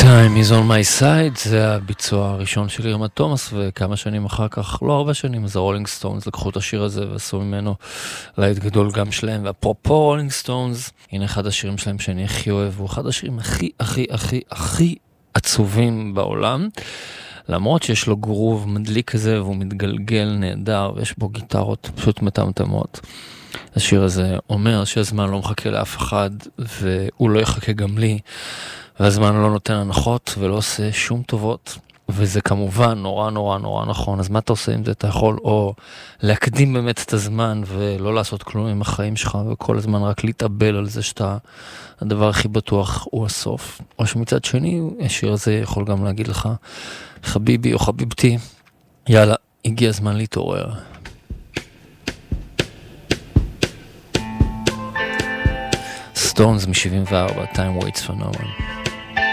Time is on my side, זה הביצוע הראשון של אירמה תומאס, וכמה שנים אחר כך, לא הרבה שנים, אז הרולינג סטונס לקחו את השיר הזה ועשו ממנו להיט גדול גם שלהם. ואפרופו רולינג סטונס, הנה אחד השירים שלהם שאני הכי אוהב, הוא אחד השירים הכי עצובים בעולם, למרות שיש לו גרוב מדליק כזה והוא מתגלגל נהדר ויש בו גיטרות פשוט מטמטמות. השיר הזה אומר שהזמן לא מחכה לאף אחד והוא לא יחכה גם לי, והזמן לא נותן הנחות ולא עושה שום טובות, וזה כמובן נורא נכון. אז מה אתה עושה עם זה? אתה יכול או להקדים באמת את הזמן ולא לעשות כלום עם החיים שלך וכל הזמן רק להתאבל על זה שאתה הדבר הכי בטוח הוא הסוף, או שמצד שני השיר הזה יכול גם להגיד לך חביבי או חביבתי, יאללה, הגיע הזמן להתעורר. סטונס מ-74, Time Waits for No One.